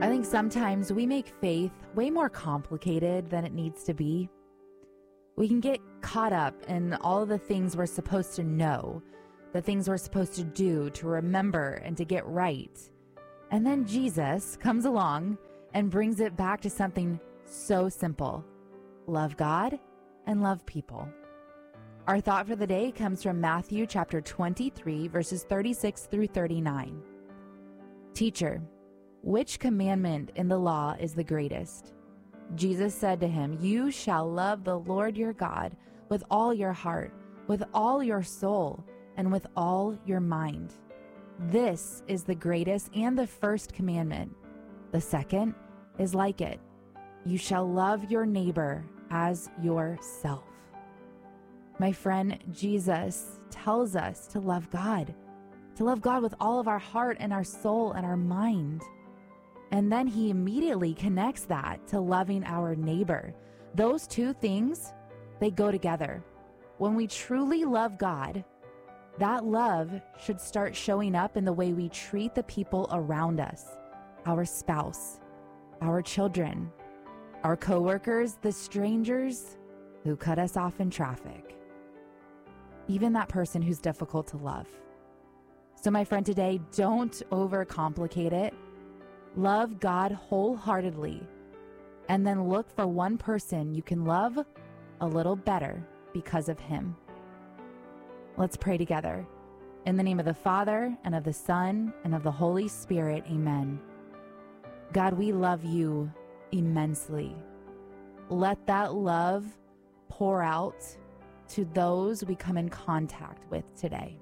I think sometimes we make faith way more complicated than it needs to be. We can get caught up in all of the things we're supposed to know, the things we're supposed to do, to remember, and to get right. And then Jesus comes along and brings it back to something so simple. Love God and love people. Our thought for the day comes from Matthew chapter 23, verses 36 through 39. Teacher, which commandment in the law is the greatest? Jesus said to him, You shall love the Lord your God with all your heart, with all your soul, and with all your mind. This is the greatest and the first commandment. The second is like it. You shall love your neighbor as yourself. My friend, Jesus tells us to love God with all of our heart and our soul and our mind. And then he immediately connects that to loving our neighbor. Those two things, they go together. When we truly love God, that love should start showing up in the way we treat the people around us, our spouse, our children, our coworkers, the strangers who cut us off in traffic, even that person who's difficult to love. So my friend, today, don't overcomplicate it. Love God wholeheartedly, and then look for one person you can love a little better because of him. Let's pray together. In the name of the Father, and of the Son, and of the Holy Spirit, amen. God, we love you immensely. Let that love pour out to those we come in contact with today.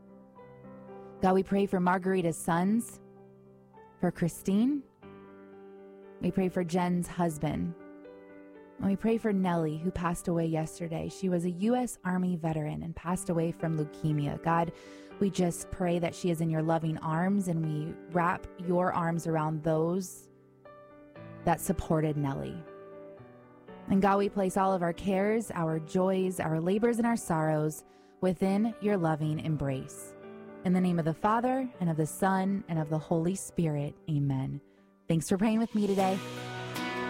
God, we pray for Margarita's sons, for Christine. We pray for Jen's husband. And we pray for Nellie, who passed away yesterday. She was a U.S. Army veteran and passed away from leukemia. God, we just pray that she is in your loving arms, and we wrap your arms around those that supported Nellie. And God, we place all of our cares, our joys, our labors, and our sorrows within your loving embrace. In the name of the Father, and of the Son, and of the Holy Spirit, amen. Thanks for praying with me today.